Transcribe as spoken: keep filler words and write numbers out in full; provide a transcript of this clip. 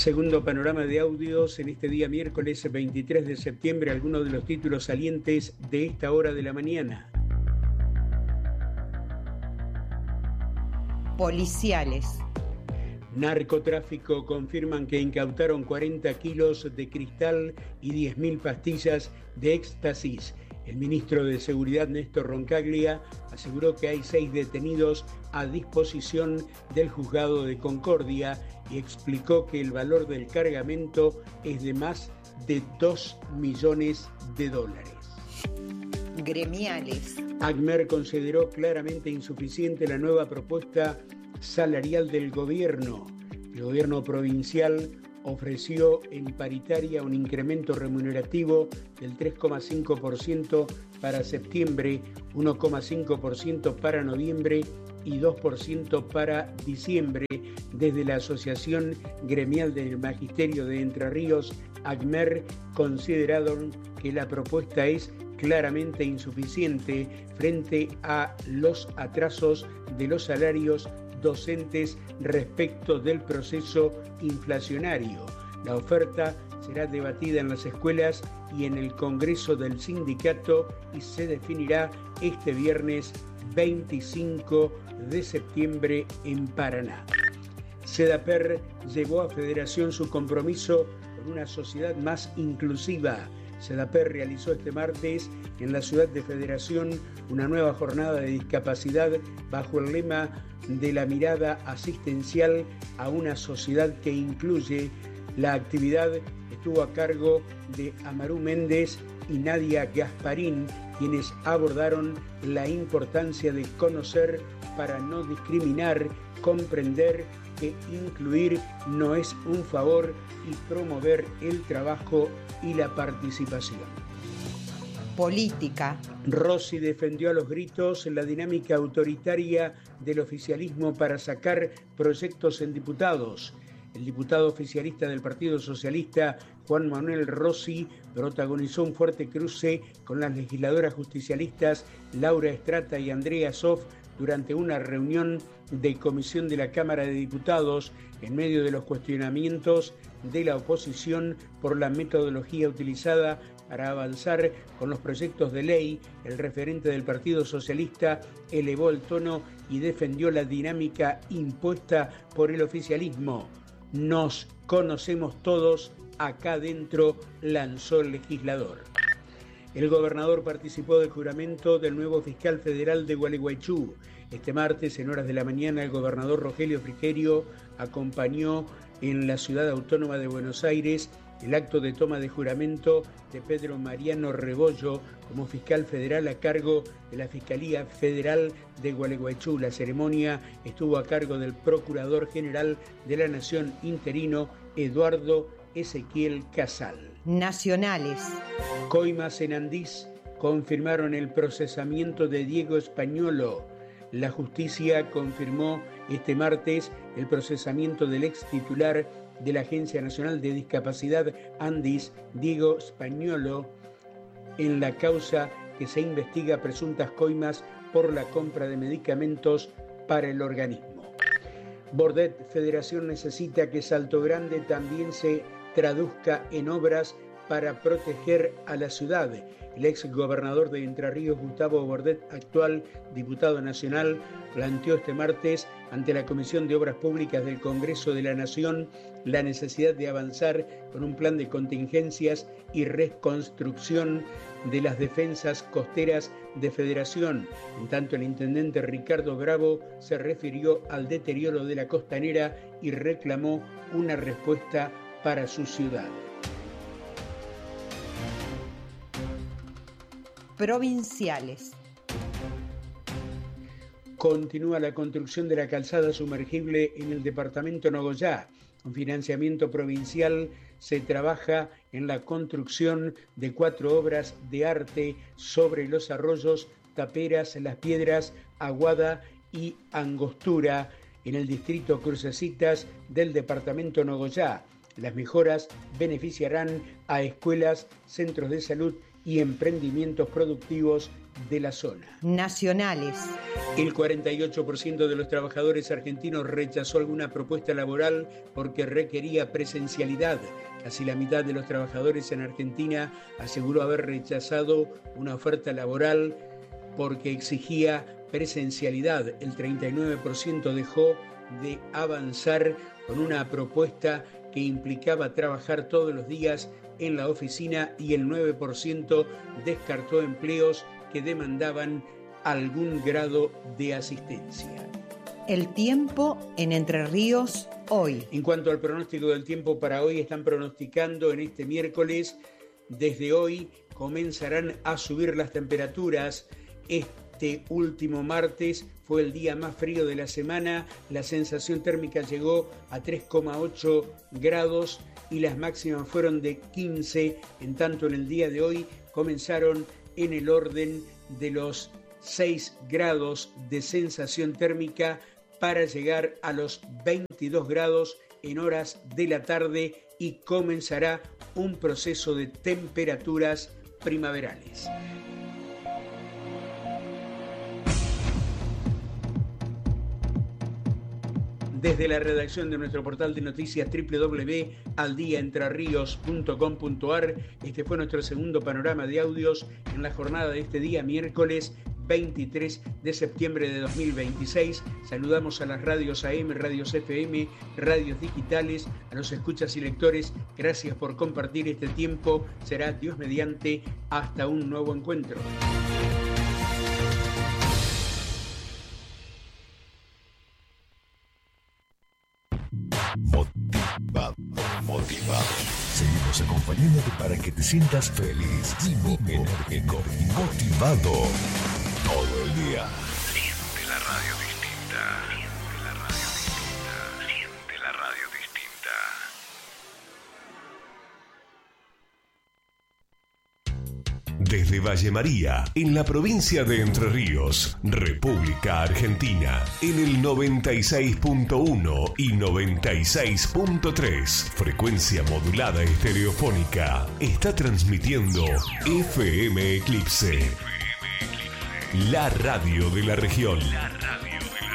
Segundo panorama de audios en este día miércoles veintitrés de septiembre, algunos de los títulos salientes de esta hora de la mañana. Policiales. Narcotráfico, confirman que incautaron cuarenta kilos de cristal y diez mil pastillas de éxtasis. El ministro de Seguridad, Néstor Roncaglia, aseguró que hay seis detenidos a disposición del juzgado de Concordia y explicó que el valor del cargamento es de más de dos millones de dólares. Gremiales. ACMER consideró claramente insuficiente la nueva propuesta salarial del gobierno. El gobierno provincial ofreció en paritaria un incremento remunerativo del tres coma cinco por ciento para septiembre, uno coma cinco por ciento para noviembre y dos por ciento para diciembre. Desde la Asociación Gremial del Magisterio de Entre Ríos, ACMER, consideraron que la propuesta es claramente insuficiente frente a los atrasos de los salarios docentes respecto del proceso inflacionario. La oferta será debatida en las escuelas y en el Congreso del Sindicato y se definirá este viernes veinticinco de septiembre en Paraná. SEDAPER llevó a Federación su compromiso con una sociedad más inclusiva. SEDAPER realizó este martes en la ciudad de Federación una nueva jornada de discapacidad bajo el lema de la mirada asistencial a una sociedad que incluye. La actividad estuvo a cargo de Amaru Méndez y Nadia Gasparín, quienes abordaron la importancia de conocer para no discriminar, comprender que incluir no es un favor y promover el trabajo y la participación. Política. Rossi defendió a los gritos la dinámica autoritaria del oficialismo para sacar proyectos en diputados. El diputado oficialista del Partido Socialista, Juan Manuel Rossi, protagonizó un fuerte cruce con las legisladoras justicialistas Laura Estrata y Andrea Soff durante una reunión de comisión de la Cámara de Diputados en medio de los cuestionamientos de la oposición por la metodología utilizada para avanzar con los proyectos de ley. El referente del Partido Socialista elevó el tono y defendió la dinámica impuesta por el oficialismo. Nos conocemos todos, acá dentro, lanzó el legislador. El gobernador participó del juramento del nuevo fiscal federal de Gualeguaychú. Este martes, en horas de la mañana, el gobernador Rogelio Frigerio acompañó en la ciudad autónoma de Buenos Aires el acto de toma de juramento de Pedro Mariano Rebollo como fiscal federal a cargo de la Fiscalía Federal de Gualeguaychú. La ceremonia estuvo a cargo del Procurador General de la Nación interino, Eduardo Ezequiel Casal. Nacionales. Coimas en Andís confirmaron el procesamiento de Diego Españolo. La justicia confirmó este martes el procesamiento del ex titular de la Agencia Nacional de Discapacidad Andis, Diego Españolo, en la causa que se investiga presuntas coimas por la compra de medicamentos para el organismo. Bordet, Federación necesita que Salto Grande también se traduzca en obras para proteger a la ciudad. El ex gobernador de Entre Ríos, Gustavo Bordet, actual diputado nacional, planteó este martes ante la Comisión de Obras Públicas del Congreso de la Nación la necesidad de avanzar con un plan de contingencias y reconstrucción de las defensas costeras de Federación. En tanto, el intendente Ricardo Bravo se refirió al deterioro de la costanera y reclamó una respuesta para su ciudad. Provinciales. Continúa la construcción de la calzada sumergible en el departamento Nogoyá. Con financiamiento provincial se trabaja en la construcción de cuatro obras de arte sobre los arroyos Taperas, Las Piedras, Aguada y Angostura en el distrito Crucecitas del departamento Nogoyá. Las mejoras beneficiarán a escuelas, centros de salud y emprendimientos productivos de la zona. Nacionales. El cuarenta y ocho por ciento de los trabajadores argentinos rechazó alguna propuesta laboral porque requería presencialidad. Casi la mitad de los trabajadores en Argentina aseguró haber rechazado una oferta laboral porque exigía presencialidad. El treinta y nueve por ciento dejó de avanzar con una propuesta que implicaba trabajar todos los días en la oficina y el nueve por ciento descartó empleos que demandaban algún grado de asistencia. El tiempo en Entre Ríos hoy. En cuanto al pronóstico del tiempo para hoy, están pronosticando en este miércoles, desde hoy comenzarán a subir las temperaturas. Este último martes fue el día más frío de la semana, la sensación térmica llegó a tres coma ocho grados y las máximas fueron de quince, en tanto en el día de hoy comenzaron en el orden de los seis grados de sensación térmica para llegar a los veintidós grados en horas de la tarde y comenzará un proceso de temperaturas primaverales. Desde la redacción de nuestro portal de noticias doble u doble u doble u punto al día entre ríos punto com punto a r, este fue nuestro segundo panorama de audios en la jornada de este día, miércoles veintitrés de septiembre de dos mil veintiséis. Saludamos a las radios A M, radios F M, radios digitales, a los escuchas y lectores. Gracias por compartir este tiempo. Será Dios mediante hasta un nuevo encuentro. Motivado, motivado. Seguimos acompañándote para que te sientas feliz y enérgico, motivado todo el día. Siente la radio distinta. Siente la radio distinta. Siente la radio distinta. Desde Valle María, en la provincia de Entre Ríos, República Argentina, en el noventa y seis punto uno y noventa y seis punto tres, frecuencia modulada estereofónica, está transmitiendo F M Eclipse, la radio de la región. La radio.